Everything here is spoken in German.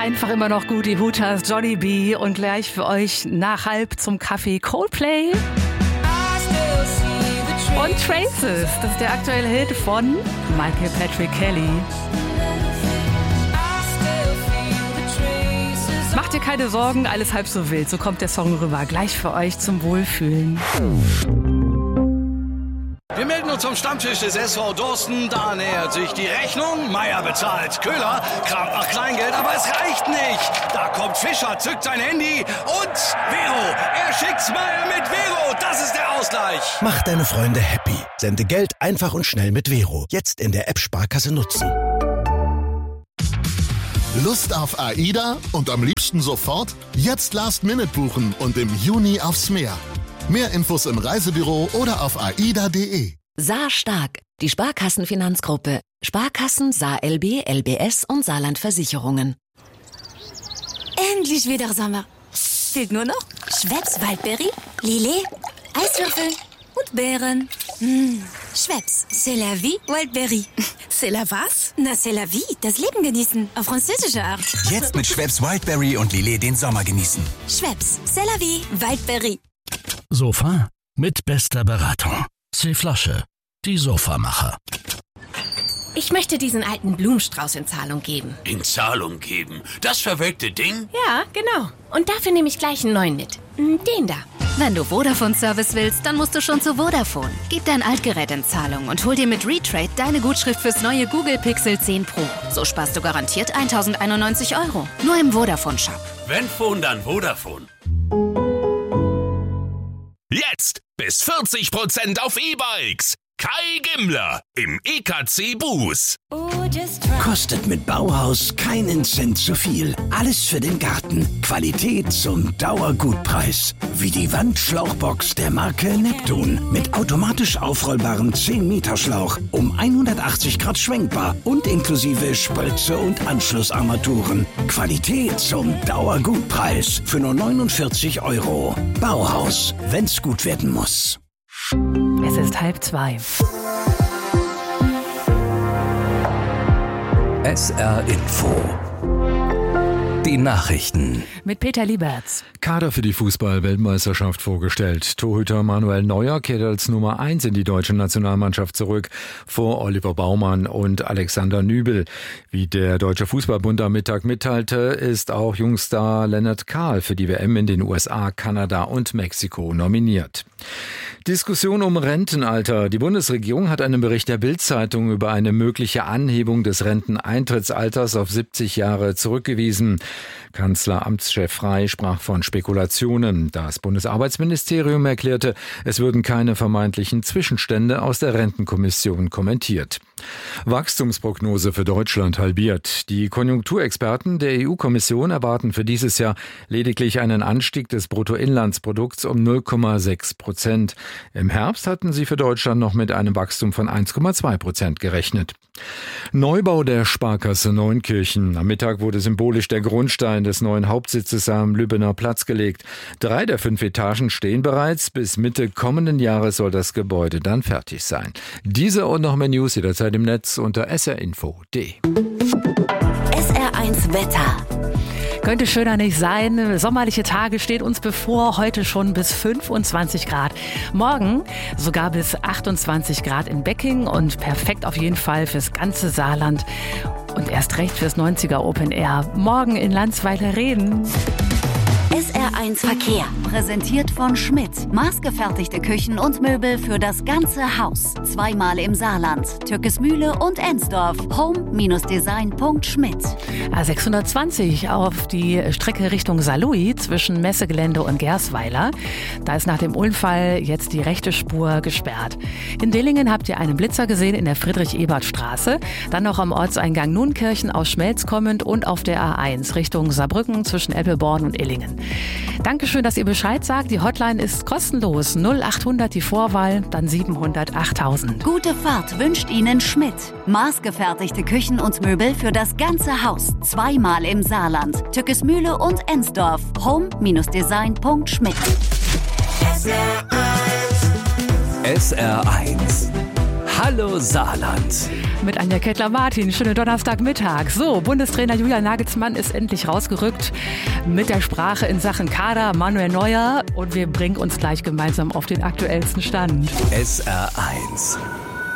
einfach immer noch gut, die Hooters, Johnny B. Und gleich für euch nach halb zum Kaffee Coldplay. Und Traces, das ist der aktuelle Hit von Michael Patrick Kelly. Macht dir keine Sorgen, alles halb so wild. So kommt der Song rüber. Gleich für euch zum Wohlfühlen. Wir melden uns zum Stammtisch des SV Dorsten. Da nähert sich die Rechnung. Meier bezahlt. Köhler kramt nach Kleingeld, aber es reicht nicht. Da kommt Fischer, zückt sein Handy und Vero. Er schickt's Meier mit Vero. Das ist der Ausgleich. Mach deine Freunde happy. Sende Geld einfach und schnell mit Vero. Jetzt in der App Sparkasse nutzen. Lust auf AIDA und am liebsten sofort? Jetzt Last-Minute buchen und im Juni aufs Meer. Mehr Infos im Reisebüro oder auf aida.de. Saar Stark, die Sparkassenfinanzgruppe. Sparkassen, Saar LB, LBS und Saarland Versicherungen. Endlich wieder Sommer. Fehlt nur noch Schweppes Waldbeere, Lillet, Eiswürfel und Beeren. Schweppes, c'est la vie, Waldbeere. C'est la was? Na, c'est la vie, das Leben genießen, auf französische Art. Jetzt mit Schweppes Wildberry und Lillet den Sommer genießen. Schweppes, c'est la vie, Waldbeere. Sofa mit bester Beratung. C-Flasche, die Sofamacher. Ich möchte diesen alten Blumenstrauß in Zahlung geben. In Zahlung geben? Das verwelkte Ding? Ja, genau. Und dafür nehme ich gleich einen neuen mit. Den da. Wenn du Vodafone-Service willst, dann musst du schon zu Vodafone. Gib dein Altgerät in Zahlung und hol dir mit Retrade deine Gutschrift fürs neue Google Pixel 10 Pro. So sparst du garantiert 1.091 €. Nur im Vodafone-Shop. Wenn Phone, dann Vodafone. Jetzt bis 40% auf E-Bikes. Kai Gimmler im EKC Buß. Kostet mit Bauhaus keinen Cent zu viel. Alles für den Garten. Qualität zum Dauergutpreis. Wie die Wandschlauchbox der Marke Neptun. Mit automatisch aufrollbarem 10-Meter-Schlauch. Um 180 Grad schwenkbar. Und inklusive Spritze und Anschlussarmaturen. Qualität zum Dauergutpreis. Für nur 49 €. Bauhaus. Wenn's gut werden muss. Es ist 1:30. SR Info. Die Nachrichten. Mit Peter Lieberts. Kader für die Fußball-Weltmeisterschaft vorgestellt. Torhüter Manuel Neuer kehrt als Nummer 1 in die deutsche Nationalmannschaft zurück, vor Oliver Baumann und Alexander Nübel. Wie der Deutsche Fußballbund am Mittag mitteilte, ist auch Jungstar Lennart Kahl für die WM in den USA, Kanada und Mexiko nominiert. Diskussion um Rentenalter. Die Bundesregierung hat einen Bericht der Bild-Zeitung über eine mögliche Anhebung des Renteneintrittsalters auf 70 Jahre zurückgewiesen. Kanzleramtschef Frey sprach von Spekulationen. Das Bundesarbeitsministerium erklärte, es würden keine vermeintlichen Zwischenstände aus der Rentenkommission kommentiert. Wachstumsprognose für Deutschland halbiert. Die Konjunkturexperten der EU-Kommission erwarten für dieses Jahr lediglich einen Anstieg des Bruttoinlandsprodukts um 0,6%. Im Herbst hatten sie für Deutschland noch mit einem Wachstum von 1,2% gerechnet. Neubau der Sparkasse Neunkirchen. Am Mittag wurde symbolisch der Grundstein des neuen Hauptsitzes am Lübbener Platz gelegt. 3 der 5 Etagen stehen bereits. Bis Mitte kommenden Jahres soll das Gebäude dann fertig sein. Diese und noch mehr News jederzeit im Netz unter srinfo.de. SR1 Wetter. Könnte schöner nicht sein. Sommerliche Tage stehen uns bevor, heute schon bis 25 Grad. Morgen sogar bis 28 Grad in Becking und perfekt auf jeden Fall fürs ganze Saarland. Und erst recht fürs 90er Open Air. Morgen in Landsweiler-Reden. SR1 Verkehr. Präsentiert von Schmidt. Maßgefertigte Küchen und Möbel für das ganze Haus. Zweimal im Saarland. Türkesmühle und Ensdorf. Home-design.schmidt. A620 auf die Strecke Richtung Saarlouis zwischen Messegelände und Gersweiler. Da ist nach dem Unfall jetzt die rechte Spur gesperrt. In Dillingen habt ihr einen Blitzer gesehen in der Friedrich-Ebert-Straße. Dann noch am Ortseingang Nunkirchen aus Schmelz kommend und auf der A1 Richtung Saarbrücken zwischen Eppelborn und Illingen. Dankeschön, dass ihr Bescheid sagt. Die Hotline ist kostenlos. 0800 die Vorwahl, dann 700 8000. Gute Fahrt wünscht Ihnen Schmidt. Maßgefertigte Küchen und Möbel für das ganze Haus. Zweimal im Saarland. Türkesmühle und Ensdorf. Home-design.schmidt. SR1. Hallo Saarland. mit Anja Kettler-Martin. Schönen Donnerstagmittag. So, Bundestrainer Julian Nagelsmann ist endlich rausgerückt mit der Sprache in Sachen Kader Manuel Neuer und wir bringen uns gleich gemeinsam auf den aktuellsten Stand. SR1